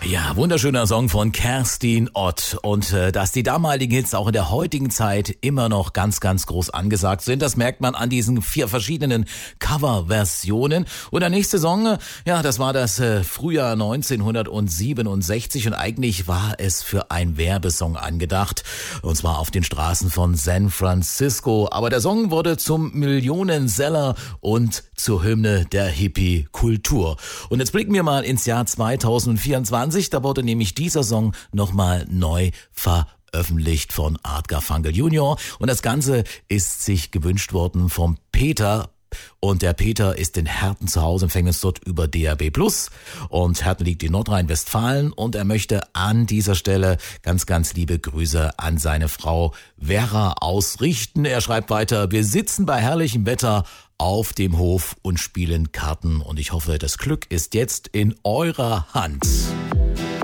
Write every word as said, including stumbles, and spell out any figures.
Ja, wunderschöner Song von Kerstin Ott. Und äh, dass die damaligen Hits auch in der heutigen Zeit immer noch ganz, ganz groß angesagt sind, das merkt man an diesen vier verschiedenen Coverversionen. Und der nächste Song, äh, ja, das war das äh, Frühjahr neunzehnhundertsiebenundsechzig und eigentlich war es für ein Werbesong angedacht. Und zwar auf den Straßen von San Francisco. Aber der Song wurde zum Millionenseller und zur Hymne der Hippie-Kultur. Und jetzt blicken wir mal ins Jahr zweitausendvierundzwanzig. Da wurde nämlich dieser Song nochmal neu veröffentlicht von Art Garfunkel Junior Und das Ganze ist sich gewünscht worden vom Peter. Und der Peter ist in Herten zu Hause, empfängt uns dort über D A B Plus. Und Herten liegt in Nordrhein-Westfalen und er möchte an dieser Stelle ganz, ganz liebe Grüße an seine Frau Vera ausrichten. Er schreibt weiter: Wir sitzen bei herrlichem Wetter auf dem Hof und spielen Karten und ich hoffe, das Glück ist jetzt in eurer Hand.